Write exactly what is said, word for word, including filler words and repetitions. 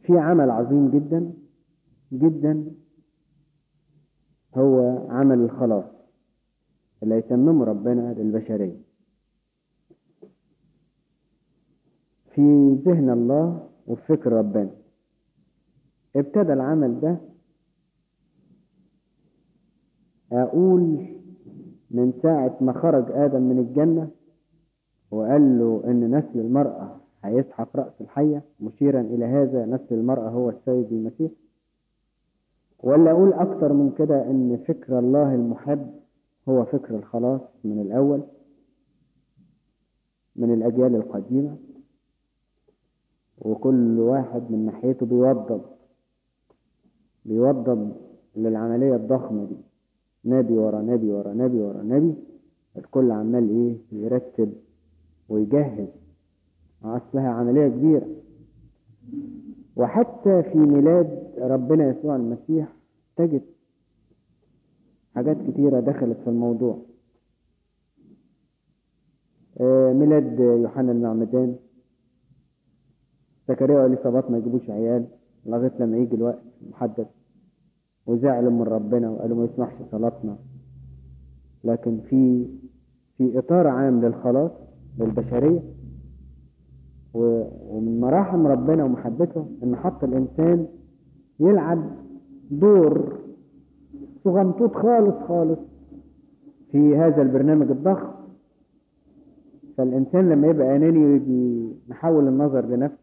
في عمل عظيم جدا جدا، هو عمل الخلاص اللي يتممه ربنا للبشرية. في ذهن الله وفي فكر ربنا ابتدى العمل ده، أقول من ساعة ما خرج آدم من الجنة وقال له إن نسل المرأة هيسحق رأس الحية، مشيرا إلى هذا نسل المرأة هو السيد المسيح. ولا أقول أكتر من كده، إن فكر الله المحب هو فكر الخلاص من الأول، من الأجيال القديمة، وكل واحد من ناحيته بيوضب بيوضب للعملية الضخمة دي، نبي ورا نبي ورا نبي ورا نبي، الكل عمال إيه يرتب ويجهز. أصلها عملية كبيرة. وحتى في ميلاد ربنا يسوع المسيح تجد حاجات كتيرة دخلت في الموضوع. ميلاد يوحنا المعمدان، زكريا واليصابات ما يجيبوش عيال لغاية لما يجي الوقت المحدد، وزعلوا من ربنا وقالوا ما يسمحش صلاتنا. لكن في في إطار عام للخلاص للبشرية، ومن مراحم ربنا ومحبته إن حط الإنسان يلعب دور صغنطوط خالص خالص في هذا البرنامج الضخم. فالإنسان لما يبقى أناني ويجي نحول النظر لنفسه